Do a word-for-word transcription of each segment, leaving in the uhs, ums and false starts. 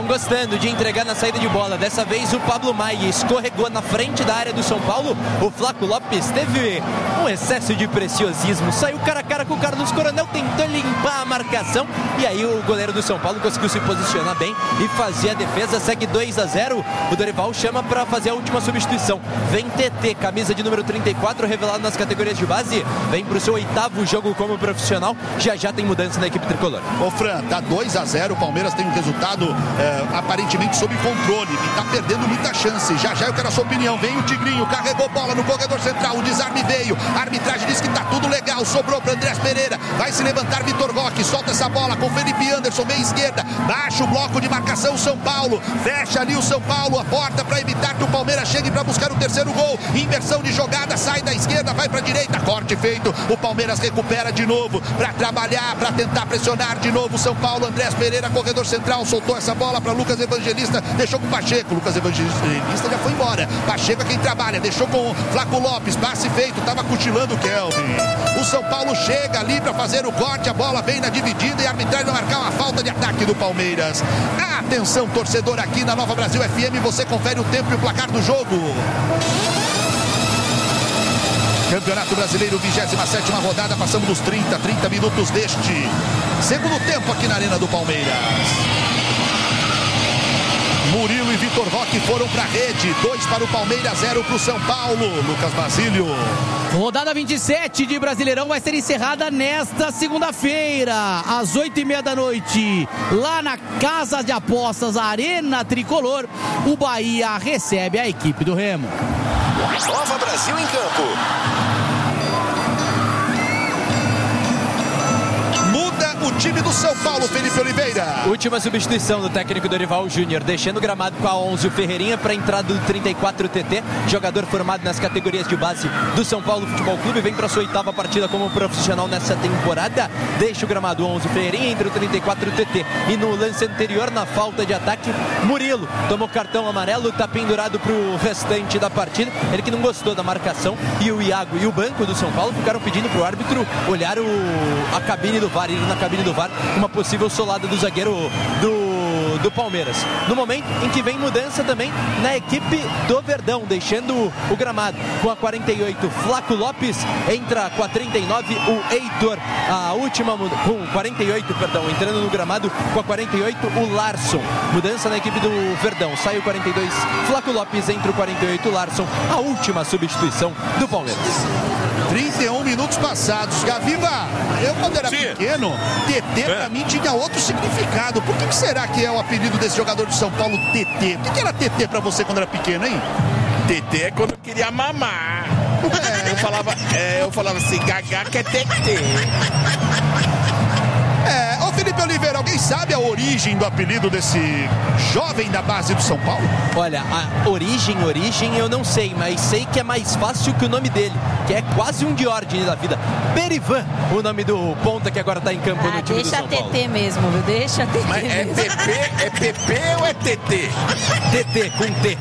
gostando de entregar na saída de bola. Dessa vez o Pablo Maia escorregou na frente da área do São Paulo. O Flaco Lopes teve um excesso de preciosismo. Saiu cara a cara com o Carlos Coronel, tentou limpar a marcação. E aí o goleiro do São Paulo conseguiu se posicionar bem e fazer a defesa. Segue dois a zero. O Dorival chama para fazer a última substituição. Vem T T, camisa de número trinta e quatro, revelado nas categorias de base. Vem para o seu oitavo jogo como profissional. Já já tem mudança na equipe tricolor. Ô Fran, tá dois a zero. O Palmeiras tem um resultado é, aparentemente sob controle. E tá perdendo muita chance. Já já eu quero a sua opinião. Vem o Tigrinho, carregou bola no corredor central. O desarme veio. A arbitragem diz que tá tudo legal. Sobrou para Andrés Pereira. Vai se levantar Vitor Roque. Solta essa bola com Felipe Anderson, meia esquerda. Baixa o bloco de marcação São Paulo. Fecha ali o São Paulo. A porta para evitar que o Palmeiras chegue para buscar o terceiro gol. Inversão de jogada. Sai da esquerda, vai para a direita. Corte feito. O Palmeiras recupera de novo para trabalhar, para tentar pressionar de novo o São Paulo. Andrés Pereira, corredor central. Soltou essa bola para Lucas Evangelista. Deixou com o Pacheco. Lucas Evangelista já foi embora. Pacheco é quem trabalha. Deixou com o Flaco Lopes. Passe feito. Tava cochilando o Kelvin. O São Paulo chega ali para fazer o corte. A bola vem na dividida e a arbitragem vai marcar uma falta de ataque do Palmeiras. Atenção, torcedor, aqui na Nova Brasil F M. Você confere o tempo e o placar do jogo. Campeonato Brasileiro, vigésima sétima rodada. Passamos dos trinta, trinta minutos deste segundo tempo aqui na Arena do Palmeiras. Murilo e Vitor Roque foram para a rede. Dois para o Palmeiras, zero para o São Paulo. Lucas Basílio. Rodada vinte e sete de Brasileirão vai ser encerrada nesta segunda-feira, às oito e meia da noite, lá na Casa de Apostas Arena Tricolor. O Bahia recebe a equipe do Remo. Nova Brasil em campo. O time do São Paulo, Felipe Oliveira. Última substituição do técnico Dorival Júnior, deixando o gramado com a onze o Ferreirinha para a entrada do trinta e quatro T T, jogador formado nas categorias de base do São Paulo Futebol Clube, vem para sua oitava partida como profissional nessa temporada. Deixa o gramado onze o Ferreirinha entre o trinta e quatro T T. E no lance anterior, na falta de ataque, Murilo tomou cartão amarelo, está pendurado para o restante da partida. Ele que não gostou da marcação, e o Iago e o banco do São Paulo ficaram pedindo para o árbitro olhar o, a cabine do V A R, ir na cabine do V A R, uma possível solada do zagueiro do, do Palmeiras. No momento em que vem mudança também na equipe do Verdão, deixando o gramado com a quarenta e oito Flaco Lopes, entra com a trinta e nove o Heitor, a última com quarenta e oito, perdão, entrando no gramado com a quarenta e oito o Larson. Mudança na equipe do Verdão, sai o quarenta e dois Flaco Lopes, entra o quarenta e oito Larson, a última substituição do Palmeiras. trinta e um minutos passados. Gaviva, eu quando era Sim. pequeno, T T É. pra mim tinha outro significado. Por que, que será que é o apelido desse jogador de São Paulo, T T? O que, que era T T pra você quando era pequeno, hein? T T é quando eu queria mamar. É. Eu falava, é, eu falava assim, gagá que é T T. É, ô Felipe Oliveira, alguém sabe a origem do apelido desse jovem da base do São Paulo? Olha, a origem, origem eu não sei, mas sei que é mais fácil que o nome dele, que é quase um Diógenes da vida. Perivan, o nome do ponta que agora tá em campo Ah, no time do São deixa Paulo. T T mesmo, viu? Deixa T T Mas é mesmo. P P, é P P ou é T T? T T, com T.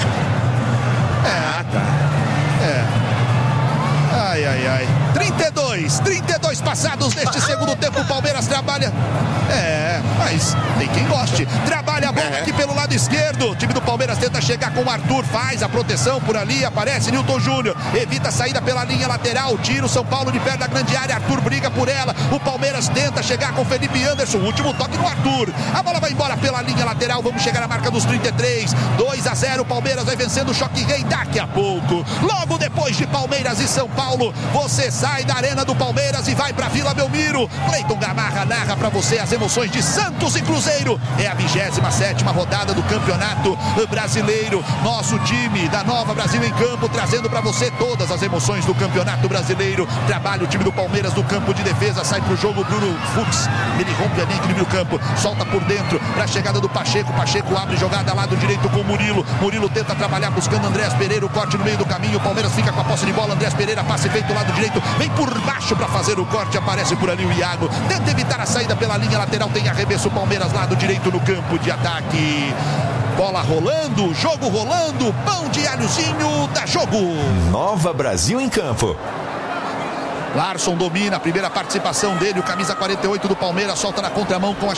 Ah, tá. É. Ai, ai, ai. trinta e dois, trinta e dois passados neste segundo tempo. O Palmeiras trabalha. É, mas tem quem goste. Trabalha a bola É. aqui pelo lado esquerdo. O time do Palmeiras tenta chegar com o Arthur. Faz a proteção por ali. Aparece Nilton Júnior. Evita a saída pela linha lateral. Tira o São Paulo de perto da grande área. Arthur briga por ela. O Palmeiras tenta chegar com Felipe Anderson. Último toque no Arthur. A bola vai embora pela linha lateral. Vamos chegar à marca dos trinta e três. dois a zero. O Palmeiras vai vencendo o Choque Rei daqui a pouco. Logo depois de Palmeiras e São Paulo, você sai da Arena do Palmeiras e vai para Vila Belmiro. Cleiton Gamarra narra para você as emoções de Santos e Cruzeiro. É a vigésima sétima rodada do Campeonato Brasileiro. Nosso time da Nova Brasil em campo, trazendo para você todas as emoções do Campeonato Brasileiro. Trabalha o time do Palmeiras no campo de defesa. Sai pro jogo Bruno Fux. Ele rompe ali equilíbrio no campo. Solta por dentro para a chegada do Pacheco. Pacheco abre jogada lado direito com o Murilo. Murilo tenta trabalhar buscando Andrés Pereira. O corte no meio do caminho. O Palmeiras fica com a posse de bola. Andrés Pereira, passe feito lado direito. Vem por baixo para fazer o corte. Aparece por ali o Iago. Tenta evitar a saída pela linha lateral. Tem arremesso o Palmeiras lado direito no campo de ataque. Bola rolando, jogo rolando. Pão de alhozinho da jogo. Nova Brasil em campo. Larson domina a primeira participação dele. O camisa quarenta e oito do Palmeiras solta na contramão com a